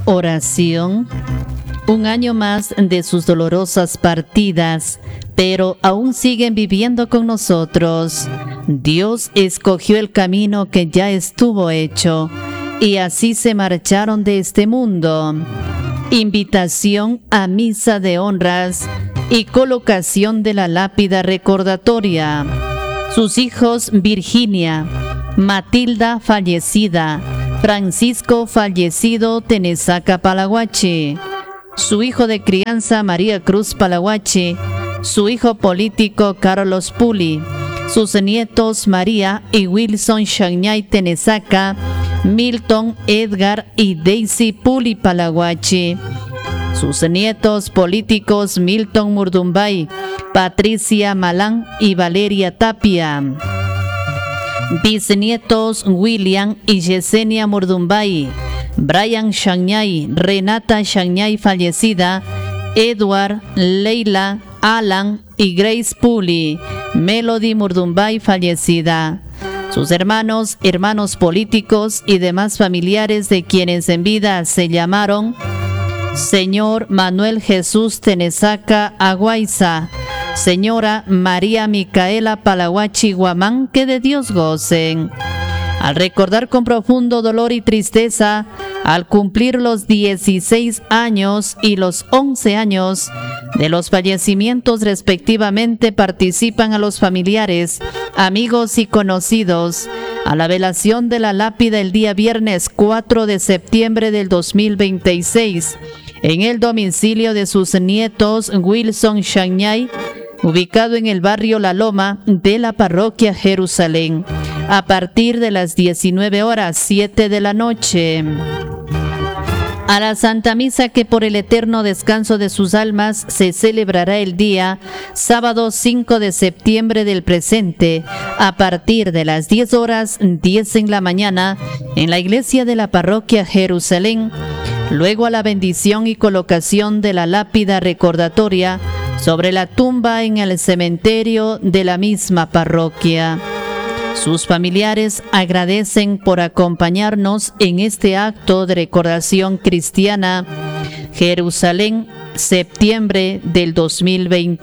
Oración. Un año más de sus dolorosas partidas, pero aún siguen viviendo con nosotros. Dios escogió el camino que ya estuvo hecho, y así se marcharon de este mundo. Invitación a misa de honras y colocación de la lápida recordatoria. Sus hijos Virginia, Matilda fallecida, Francisco fallecido Tenesaca Palahuachi, su hijo de crianza María Cruz Palahuachi, su hijo político Carlos Puli, sus nietos María y Wilson Shañay Tenesaca, Milton, Edgar y Daisy Puli Palahuachi, sus nietos políticos Milton Murdumbay, Patricia Malán y Valeria Tapia, bisnietos William y Yesenia Murdumbay, Brian Shañay, Renata Shañay fallecida, Edward, Leila, Alan y Grace Puli, Melody Murdumbay fallecida, sus hermanos políticos y demás familiares de quienes en vida se llamaron Señor Manuel Jesús Tenesaca Aguaiza, Señora María Micaela Palahuachi Guamán, que de Dios gocen. Al recordar con profundo dolor y tristeza, al cumplir los 16 años y los 11 años de los fallecimientos respectivamente, participan a los familiares, amigos y conocidos a la velación de la lápida el día viernes 4 de septiembre del 2026 en el domicilio de sus nietos Wilson Shañay, ubicado en el barrio La Loma de la parroquia Jerusalén, a partir de las 19 horas 7 de la noche. A la Santa Misa, que por el eterno descanso de sus almas se celebrará el día sábado 5 de septiembre del presente, a partir de las 10 horas 10 en la mañana, en la iglesia de la parroquia Jerusalén. Luego a la bendición y colocación de la lápida recordatoria sobre la tumba en el cementerio de la misma parroquia. Sus familiares agradecen por acompañarnos en este acto de recordación cristiana. Jerusalén, septiembre del 2020.